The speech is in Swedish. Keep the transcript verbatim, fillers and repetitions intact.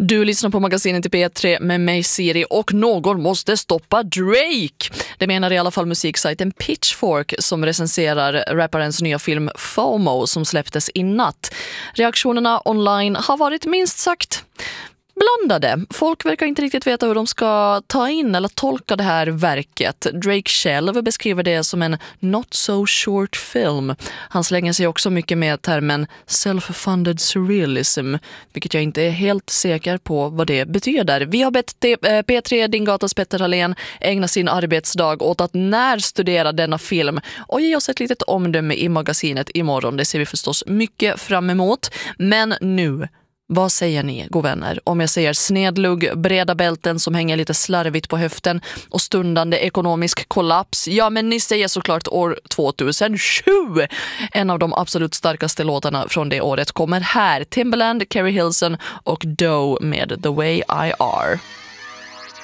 Du lyssnar på magasinet i P tre med mig Siri och någon måste stoppa Drake. Det menar i alla fall musiksajten Pitchfork som recenserar rapparens nya film FOMO som släpptes i natt. Reaktionerna online har varit minst sagt blandade. Folk verkar inte riktigt veta hur de ska ta in eller tolka det här verket. Drake själv beskriver det som en not so short film. Han slänger sig också mycket med termen self-funded surrealism, vilket jag inte är helt säker på vad det betyder. Vi har bett P tre Din Gatas Petter Hallén ägna sin arbetsdag åt att närstudera denna film och ge oss ett litet omdöme i magasinet imorgon. Det ser vi förstås mycket fram emot. Men nu, vad säger ni, god vänner, om jag säger snedlugg, breda bälten som hänger lite slarvigt på höften och stundande ekonomisk kollaps? Ja, men ni säger såklart år tvåtusentjugo. En av de absolut starkaste låtarna från det året kommer här. Timbaland, Carrie Hilson och Doe med The Way I Are.